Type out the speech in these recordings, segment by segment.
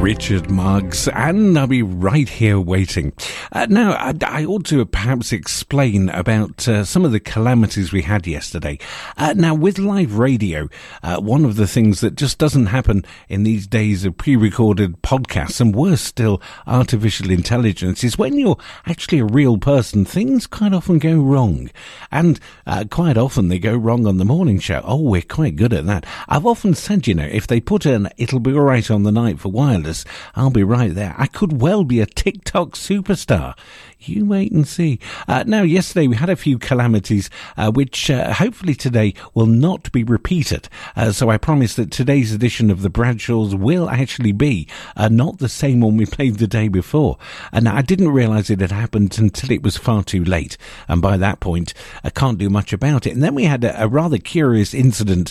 Richard Marx, and I'll be right here waiting. Now, I ought to perhaps explain about some of the calamities we had yesterday. Now, with live radio, one of the things that just doesn't happen in these days of pre-recorded podcasts, and worse still, artificial intelligence, is when you're actually a real person, things quite often go wrong. And quite often they go wrong on the morning show. Oh, we're quite good at that. I've often said, you know, if they put an "It'll Be Alright on the Night" for Wireless, I'll be right there. I could well be a TikTok superstar. You wait and see. Now, yesterday we had a few calamities, which hopefully today will not be repeated. So I promise that today's edition of the Bradshaws will actually be not the same one we played the day before. And I didn't realise it had happened until it was far too late. And by that point, I can't do much about it. And then we had a rather curious incident,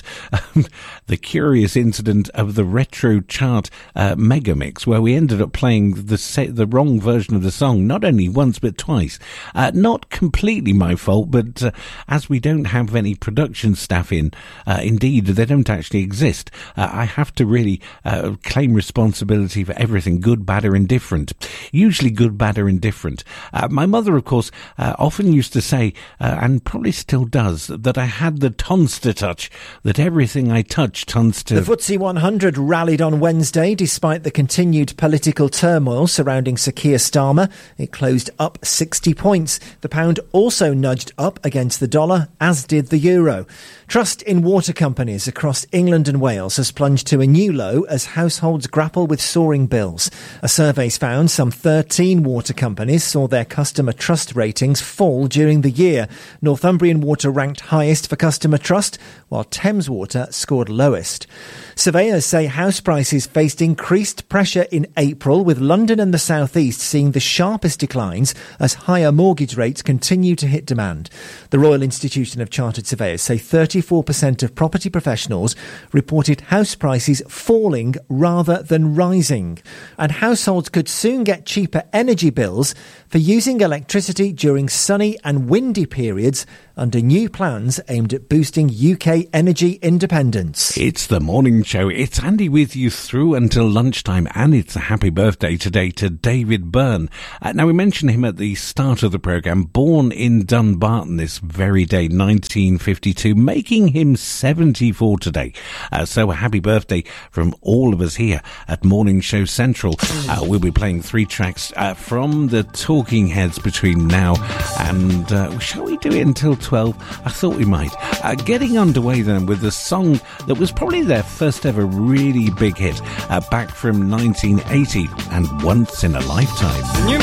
the curious incident of the retro chart mega mix, where we ended up playing the wrong version of the song, not only once but twice. Not completely my fault, but as we don't have any production staff indeed they don't actually exist, I have to really claim responsibility for everything, good, bad or indifferent. Usually good, bad or indifferent. My mother, of course, often used to say, and probably still does, that I had the tons to touch, that everything I touched tons to... The FTSE 100 rallied on Wednesday despite the continued political turmoil surrounding Sir Keir Starmer. It closed up 60 points. The pound also nudged up against the dollar, as did the euro. Trust in water companies across England and Wales has plunged to a new low as households grapple with soaring bills. A survey's found some 13 water companies saw their customer trust ratings fall during the year. Northumbrian Water ranked highest for customer trust, while Thames Water scored lowest. Surveyors say house prices faced increased pressure in April, with London and the South East seeing the sharpest declines as higher mortgage rates continue to hit demand. The Royal Institution of Chartered Surveyors say 34% of property professionals reported house prices falling rather than rising. And households could soon get cheaper energy bills for using electricity during sunny and windy periods under new plans aimed at boosting UK energy independence. It's the morning show. It's Andy with you through until lunchtime, and it's a happy birthday today to David Byrne. Now, we mentioned him at the start of the programme, born in Dunbarton this very day, 1952, making him 74 today. So a happy birthday from all of us here at Morning Show Central. We'll be playing 3 tracks from the Talking Heads between now and, shall we do it until 12? I thought we might. Getting underway then with the song that was probably their first ever really big hit, back from 1980 and Once in a Lifetime.